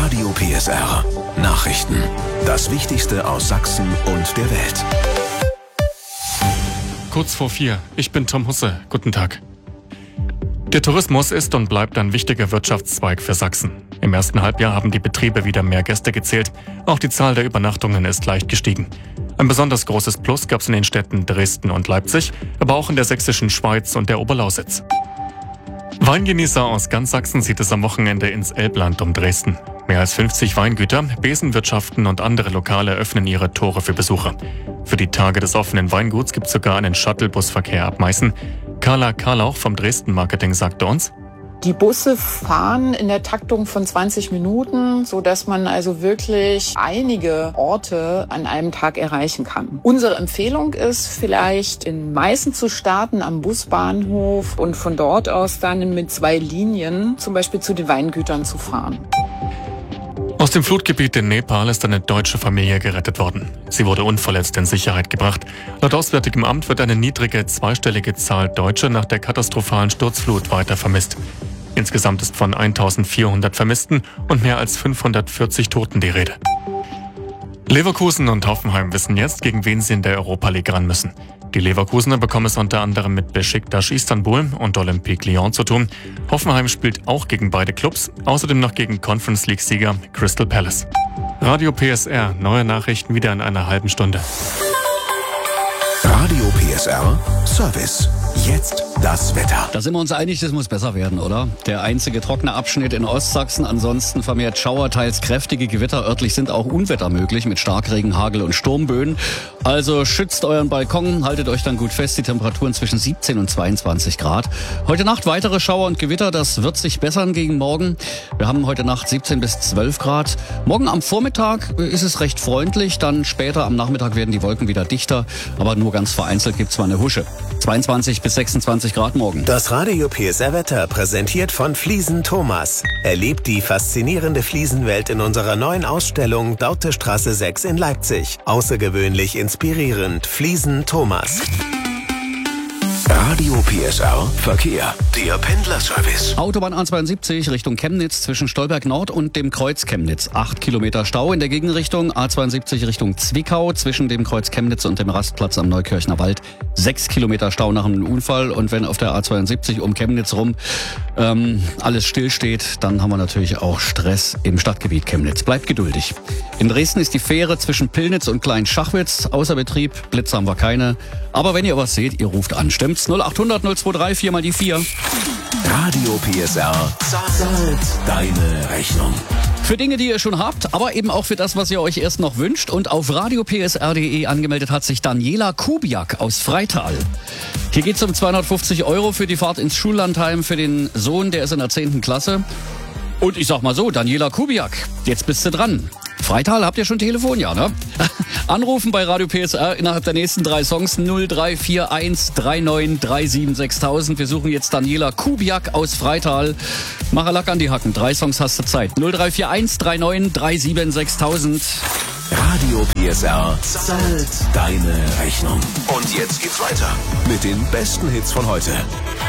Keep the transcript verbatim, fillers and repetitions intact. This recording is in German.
Radio P S R. Nachrichten. Das Wichtigste aus Sachsen und der Welt. Kurz vor vier. Ich bin Tom Husse. Guten Tag. Der Tourismus ist und bleibt ein wichtiger Wirtschaftszweig für Sachsen. Im ersten Halbjahr haben die Betriebe wieder mehr Gäste gezählt. Auch die Zahl der Übernachtungen ist leicht gestiegen. Ein besonders großes Plus gab es in den Städten Dresden und Leipzig, aber auch in der sächsischen Schweiz und der Oberlausitz. Weingenießer aus ganz Sachsen zieht es am Wochenende ins Elbland um Dresden. Mehr als fünfzig Weingüter, Besenwirtschaften und andere Lokale öffnen ihre Tore für Besucher. Für die Tage des offenen Weinguts gibt es sogar einen Shuttlebusverkehr ab Meißen. Carla Karlauch vom Dresden Marketing sagte uns: Die Busse fahren in der Taktung von zwanzig Minuten, sodass man also wirklich einige Orte an einem Tag erreichen kann. Unsere Empfehlung ist vielleicht in Meißen zu starten am Busbahnhof und von dort aus dann mit zwei Linien zum Beispiel zu den Weingütern zu fahren. Aus dem Flutgebiet in Nepal ist eine deutsche Familie gerettet worden. Sie wurde unverletzt in Sicherheit gebracht. Laut Auswärtigem Amt wird eine niedrige zweistellige Zahl Deutsche nach der katastrophalen Sturzflut weiter vermisst. Insgesamt ist von eintausendvierhundert Vermissten und mehr als fünfhundertvierzig Toten die Rede. Leverkusen und Hoffenheim wissen jetzt, gegen wen sie in der Europa League ran müssen. Die Leverkusener bekommen es unter anderem mit Beşiktaş Istanbul und Olympique Lyon zu tun. Hoffenheim spielt auch gegen beide Clubs, außerdem noch gegen Conference League-Sieger Crystal Palace. Radio P S R, neue Nachrichten wieder in einer halben Stunde. Radio P S R Service. Jetzt das Wetter. Da sind wir uns einig, das muss besser werden, oder? Der einzige trockene Abschnitt in Ostsachsen, ansonsten vermehrt Schauer, teils kräftige Gewitter. Örtlich sind auch Unwetter möglich mit Starkregen, Hagel und Sturmböen. Also schützt euren Balkon, haltet euch dann gut fest. Die Temperaturen zwischen siebzehn und zweiundzwanzig Grad. Heute Nacht weitere Schauer und Gewitter, das wird sich bessern gegen morgen. Wir haben heute Nacht siebzehn bis zwölf Grad. Morgen am Vormittag ist es recht freundlich, dann später am Nachmittag werden die Wolken wieder dichter, aber nur ganz vereinzelt gibt es mal eine Husche. zweiundzwanzig bis sechsundzwanzig Grad morgen. Das Radio P S R-Wetter präsentiert von Fliesen Thomas. Erlebt die faszinierende Fliesenwelt in unserer neuen Ausstellung Dautestraße sechs in Leipzig. Außergewöhnlich inspirierend. Fliesen Thomas. Radio P S R Verkehr. Der Pendlerservice. Autobahn A zweiundsiebzig Richtung Chemnitz zwischen Stolberg Nord und dem Kreuz Chemnitz. Acht Kilometer Stau in der Gegenrichtung. A zweiundsiebzig Richtung Zwickau zwischen dem Kreuz Chemnitz und dem Rastplatz am Neukirchner Wald. Sechs Kilometer Stau nach einem Unfall. Und wenn auf der A zweiundsiebzig um Chemnitz rum ähm, alles stillsteht, dann haben wir natürlich auch Stress im Stadtgebiet Chemnitz. Bleibt geduldig. In Dresden ist die Fähre zwischen Pillnitz und Klein-Schachwitz außer Betrieb. Blitze haben wir keine. Aber wenn ihr was seht, ihr ruft an. Stimmt's? null achthundert null zweiunddreißig vier mal die vier. Radio P S R zahlt deine Rechnung. Für Dinge, die ihr schon habt, aber eben auch für das, was ihr euch erst noch wünscht. Und auf radio p s r punkt d e angemeldet hat sich Daniela Kubiak aus Freital. Hier geht's um zweihundertfünfzig Euro für die Fahrt ins Schullandheim für den Sohn, der ist in der zehnten Klasse. Und ich sag mal so, Daniela Kubiak, jetzt bist du dran. Freital, habt ihr schon Telefon, ja, ne? Anrufen bei Radio P S R innerhalb der nächsten drei Songs null drei vier eins drei neun drei sieben sechstausend. Wir suchen jetzt Daniela Kubiak aus Freital. Mach Lack an die Hacken. Drei Songs hast du Zeit. null drei vier eins drei neun drei sieben sechstausend. Radio P S R zahlt deine Rechnung. Und jetzt geht's weiter mit den besten Hits von heute.